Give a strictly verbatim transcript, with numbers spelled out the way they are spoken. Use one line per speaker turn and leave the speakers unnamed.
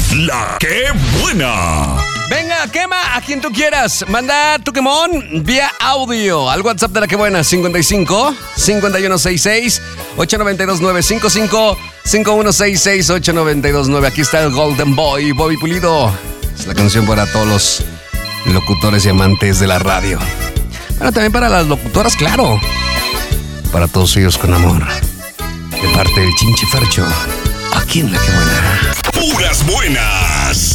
La que buena.
Venga, quema a quien tú quieras. Manda tu quemón vía audio al WhatsApp de La que buena. cincuenta y cinco, cincuenta y uno sesenta y seis, ochocientos noventa y dos, nueve cinco cinco, cincuenta y uno sesenta y seis, ochocientos noventa y dos, nueve. Aquí está el Golden Boy, Bobby Pulido. Es la canción para todos los locutores y amantes de la radio. Bueno, también para las locutoras, claro. Para todos ellos con amor. De parte del Chinchifercho. Aquí en La que buena.
Puras buenas.